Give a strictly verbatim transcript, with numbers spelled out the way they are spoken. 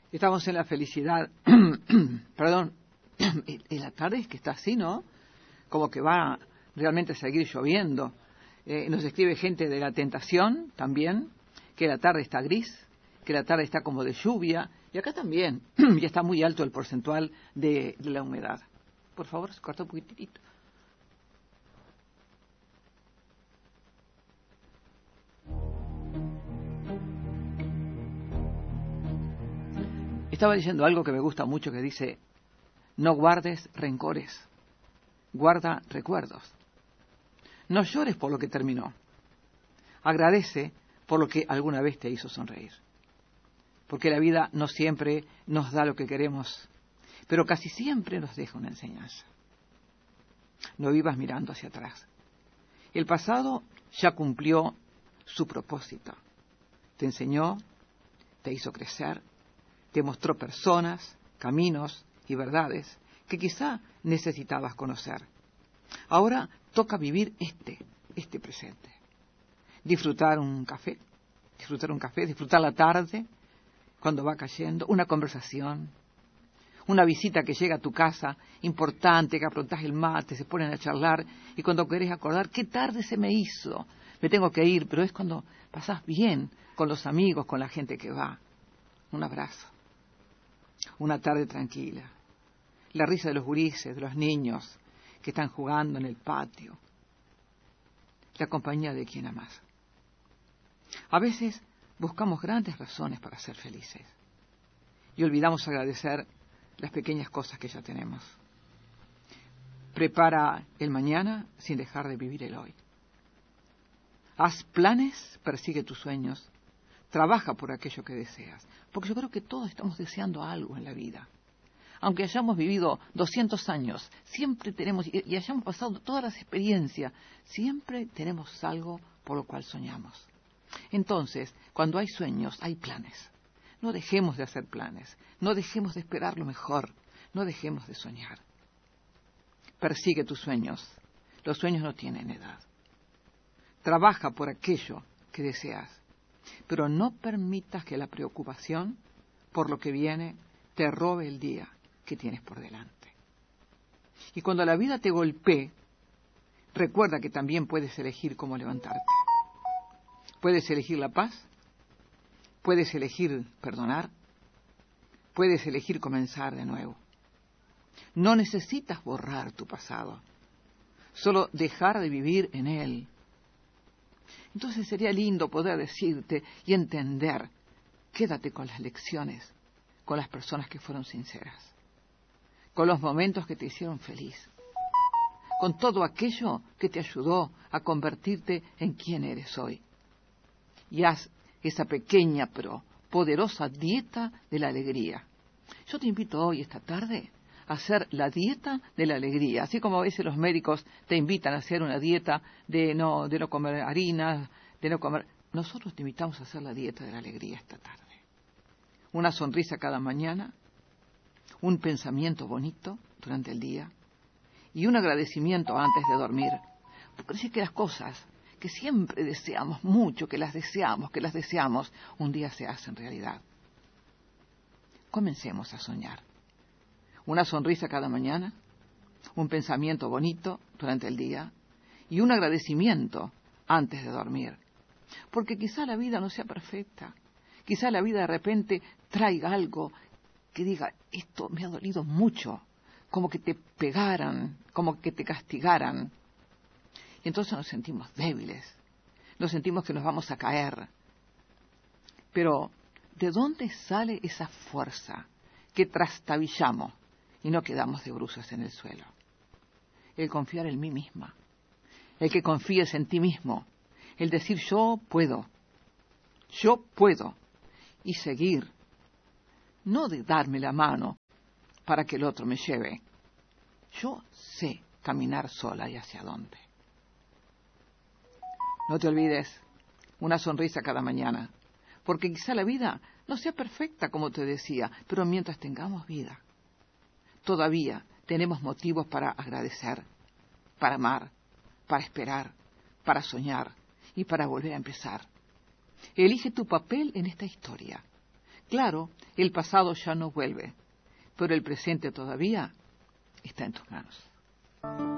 Estamos en la felicidad, perdón, y la tarde es que está así, ¿no? Como que va realmente a seguir lloviendo. Eh, nos escribe gente de la tentación también, que la tarde está gris, que la tarde está como de lluvia, y acá también, ya está muy alto el porcentual de, de la humedad. Por favor, se corta un poquitito. Estaba diciendo algo que me gusta mucho, que dice: no guardes rencores, guarda recuerdos. No llores por lo que terminó. Agradece por lo que alguna vez te hizo sonreír. Porque la vida no siempre nos da lo que queremos, pero casi siempre nos deja una enseñanza. No vivas mirando hacia atrás. El pasado ya cumplió su propósito. Te enseñó, te hizo crecer, te mostró personas, caminos y verdades que quizá necesitabas conocer. Ahora toca vivir este, este presente. Disfrutar un café, disfrutar un café, disfrutar la tarde, cuando va cayendo, una conversación, una visita que llega a tu casa, importante, que afrontás el mate, se ponen a charlar, y cuando querés acordar, qué tarde se me hizo, me tengo que ir, pero es cuando pasás bien con los amigos, con la gente que va. Un abrazo. Una tarde tranquila. La risa de los gurises, de los niños que están jugando en el patio. La compañía de quien amás. A veces buscamos grandes razones para ser felices y olvidamos agradecer las pequeñas cosas que ya tenemos. Prepara el mañana sin dejar de vivir el hoy. Haz planes, persigue tus sueños, trabaja por aquello que deseas, porque yo creo que todos estamos deseando algo en la vida. Aunque hayamos vivido doscientos años, siempre tenemos, y hayamos pasado todas las experiencias, siempre tenemos algo por lo cual soñamos. Entonces, cuando hay sueños, hay planes. No dejemos de hacer planes, no dejemos de esperar lo mejor, no dejemos de soñar. Persigue tus sueños. Los sueños no tienen edad. Trabaja por aquello que deseas, pero no permitas que la preocupación por lo que viene te robe el día que tienes por delante. Y cuando la vida te golpee, recuerda que también puedes elegir cómo levantarte. Puedes elegir la paz, puedes elegir perdonar, puedes elegir comenzar de nuevo. No necesitas borrar tu pasado, solo dejar de vivir en él. Entonces sería lindo poder decirte y entender: quédate con las lecciones, con las personas que fueron sinceras, con los momentos que te hicieron feliz, con todo aquello que te ayudó a convertirte en quien eres hoy. Y haz esa pequeña pero poderosa dieta de la alegría. Yo te invito hoy, esta tarde, a hacer la dieta de la alegría. Así como a veces los médicos te invitan a hacer una dieta de no, de no comer harina, de no comer... Nosotros te invitamos a hacer la dieta de la alegría esta tarde. Una sonrisa cada mañana, un pensamiento bonito durante el día y un agradecimiento antes de dormir. Porque dice que las cosas que siempre deseamos mucho, que las deseamos, que las deseamos, un día se hacen realidad. Comencemos a soñar. Una sonrisa cada mañana, un pensamiento bonito durante el día y un agradecimiento antes de dormir. Porque quizá la vida no sea perfecta, quizá la vida de repente traiga algo que diga: esto me ha dolido mucho, como que te pegaran, como que te castigaran. Y entonces nos sentimos débiles, nos sentimos que nos vamos a caer. Pero, ¿de dónde sale esa fuerza que trastabillamos y no quedamos de bruces en el suelo? El confiar en mí misma, el que confíes en ti mismo, el decir: yo puedo, yo puedo, y seguir, no de darme la mano para que el otro me lleve. Yo sé caminar sola y hacia dónde. No te olvides, una sonrisa cada mañana, porque quizá la vida no sea perfecta, como te decía, pero mientras tengamos vida, todavía tenemos motivos para agradecer, para amar, para esperar, para soñar y para volver a empezar. Elige tu papel en esta historia. Claro, el pasado ya no vuelve, pero el presente todavía está en tus manos.